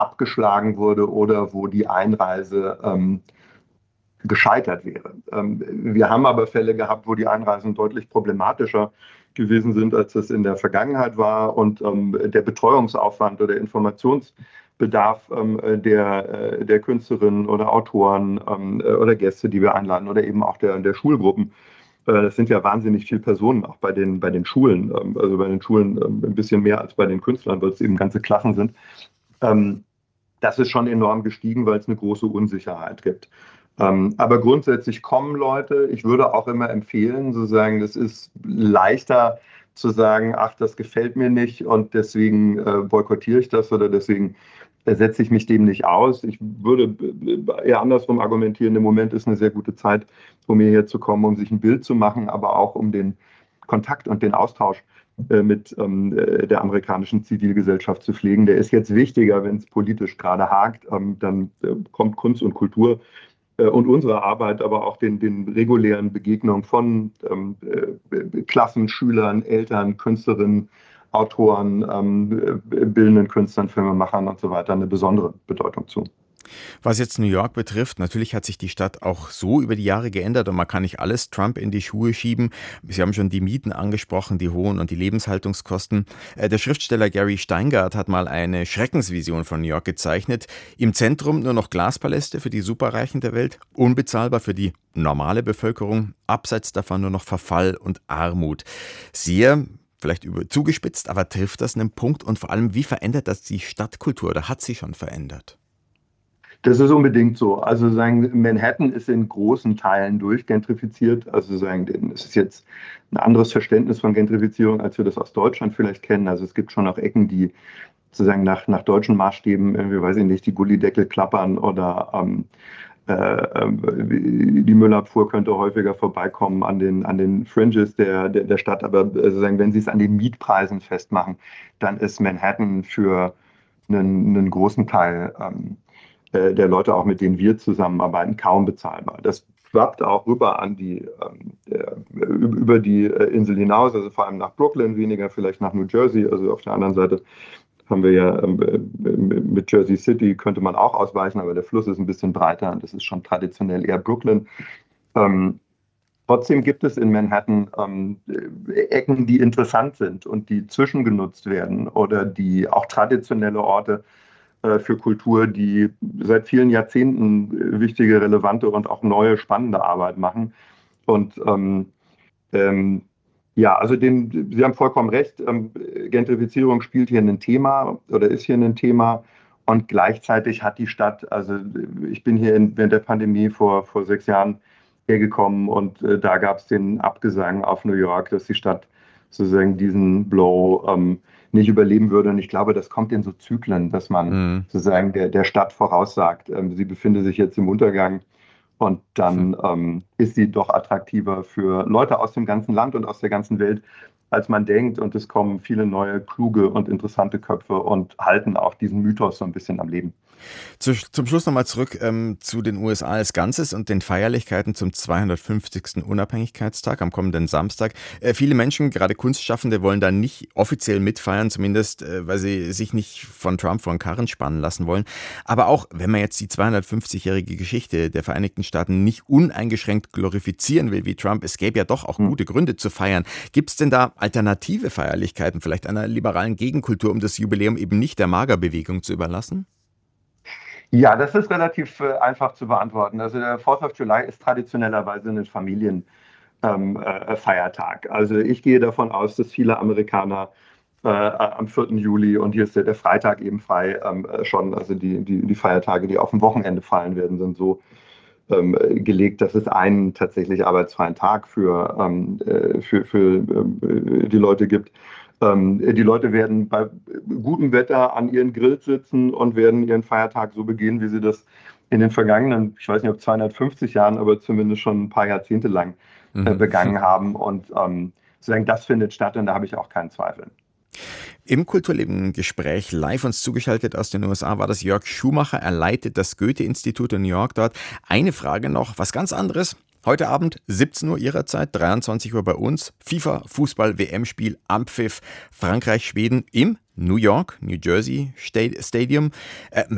abgeschlagen wurde oder wo die Einreise gescheitert wäre. Wir haben aber Fälle gehabt, wo die Einreisen deutlich problematischer gewesen sind, als es in der Vergangenheit war und der Betreuungsaufwand oder Informationsbedarf der Künstlerinnen oder Autoren oder Gäste, die wir einladen oder eben auch der Schulgruppen. Das sind ja wahnsinnig viele Personen, auch bei den Schulen. Also bei den Schulen ein bisschen mehr als bei den Künstlern, weil es eben ganze Klassen sind. Ähm, Das ist schon enorm gestiegen, weil es eine große Unsicherheit gibt. Aber grundsätzlich kommen Leute. Ich würde auch immer empfehlen, sozusagen, es ist leichter zu sagen, ach, das gefällt mir nicht und deswegen boykottiere ich das oder deswegen setze ich mich dem nicht aus. Ich würde eher andersrum argumentieren. Im Moment ist eine sehr gute Zeit, um hierher zu kommen, um sich ein Bild zu machen, aber auch um den Kontakt und den Austausch mit der amerikanischen Zivilgesellschaft zu pflegen. Der ist jetzt wichtiger, wenn es politisch gerade hakt. Dann kommt Kunst und Kultur und unsere Arbeit, aber auch den regulären Begegnungen von Klassen, Schülern, Eltern, Künstlerinnen, Autoren, bildenden Künstlern, Filmemachern und so weiter eine besondere Bedeutung zu. Was jetzt New York betrifft, natürlich hat sich die Stadt auch so über die Jahre geändert und man kann nicht alles Trump in die Schuhe schieben. Sie haben schon die Mieten angesprochen, die hohen und die Lebenshaltungskosten. Der Schriftsteller Gary Steingart hat mal eine Schreckensvision von New York gezeichnet. Im Zentrum nur noch Glaspaläste für die Superreichen der Welt, unbezahlbar für die normale Bevölkerung, abseits davon nur noch Verfall und Armut. Sehr vielleicht zugespitzt, aber trifft das einen Punkt und vor allem, wie verändert das die Stadtkultur oder hat sie schon verändert? Das ist unbedingt so. Also sagen, Manhattan ist in großen Teilen durchgentrifiziert. Also sagen, es ist jetzt ein anderes Verständnis von Gentrifizierung, als wir das aus Deutschland vielleicht kennen. Also es gibt schon auch Ecken, die sozusagen nach deutschen Maßstäben, irgendwie, weiß ich nicht, die Gullydeckel klappern oder die Müllabfuhr könnte häufiger vorbeikommen an den Fringes der Stadt. Aber sozusagen, wenn Sie es an den Mietpreisen festmachen, dann ist Manhattan für einen großen Teil der Leute, auch mit denen wir zusammenarbeiten, kaum bezahlbar. Das schwappt auch rüber über die Insel hinaus, also vor allem nach Brooklyn, weniger vielleicht nach New Jersey. Also auf der anderen Seite haben wir ja mit Jersey City könnte man auch ausweichen, aber der Fluss ist ein bisschen breiter und das ist schon traditionell eher Brooklyn. Ähm, Trotzdem gibt es in Manhattan Ecken, die interessant sind und die zwischengenutzt werden oder die auch traditionelle Orte für Kultur, die seit vielen Jahrzehnten wichtige, relevante und auch neue, spannende Arbeit machen. Und ähm, ja, also Sie haben vollkommen recht, Gentrifizierung spielt hier ein Thema oder ist hier ein Thema. Und gleichzeitig hat die Stadt, also ich bin hier während der Pandemie vor 6 Jahren hergekommen und da gab es den Abgesang auf New York, dass die Stadt sozusagen diesen Blow nicht überleben würde. Und ich glaube, das kommt in so Zyklen, dass man Mhm. sozusagen der Stadt voraussagt, sie befinde sich jetzt im Untergang und dann ist sie doch attraktiver für Leute aus dem ganzen Land und aus der ganzen Welt, als man denkt. Und es kommen viele neue, kluge und interessante Köpfe und halten auch diesen Mythos so ein bisschen am Leben. Zum Schluss nochmal zurück zu den USA als Ganzes und den Feierlichkeiten zum 250. Unabhängigkeitstag am kommenden Samstag. Viele Menschen, gerade Kunstschaffende, wollen da nicht offiziell mitfeiern, zumindest weil sie sich nicht von Trump vor den Karren spannen lassen wollen. Aber auch, wenn man jetzt die 250-jährige Geschichte der Vereinigten Staaten nicht uneingeschränkt glorifizieren will wie Trump, es gäbe ja doch auch Hm. gute Gründe zu feiern. Gibt es denn da alternative Feierlichkeiten, vielleicht einer liberalen Gegenkultur, um das Jubiläum eben nicht der Magerbewegung zu überlassen? Ja, das ist relativ einfach zu beantworten. Also der 4th of July ist traditionellerweise ein Familienfeiertag. Also ich gehe davon aus, dass viele Amerikaner am 4. Juli und hier ist der Freitag eben frei schon, also die Feiertage, die auf dem Wochenende fallen werden, sind so gelegt, dass es einen tatsächlich arbeitsfreien Tag für die Leute gibt. Die Leute werden bei gutem Wetter an ihren Grills sitzen und werden ihren Feiertag so begehen, wie sie das in den vergangenen, ich weiß nicht, ob 250 Jahren, aber zumindest schon ein paar Jahrzehnte lang Mhm. begangen haben. Und sozusagen das findet statt und da habe ich auch keinen Zweifel. Im Kulturleben-Gespräch live uns zugeschaltet aus den USA war das Jörg Schumacher. Er leitet das Goethe-Institut in New York dort. Eine Frage noch, was ganz anderes. Heute Abend 17 Uhr Ihrer Zeit, 23 Uhr bei uns. FIFA-Fußball-WM-Spiel am Pfiff. Frankreich-Schweden im New York, New Jersey Stadium.